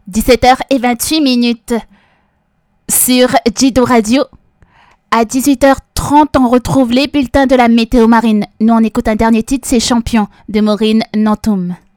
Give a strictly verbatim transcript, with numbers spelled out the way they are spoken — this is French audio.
dix-sept heures vingt-huit minutes sur Jido Radio. À dix-huit heures trente, on retrouve les bulletins de la météo marine. Nous, on écoute un dernier titre, c'est Champion de Maureen Nantoum.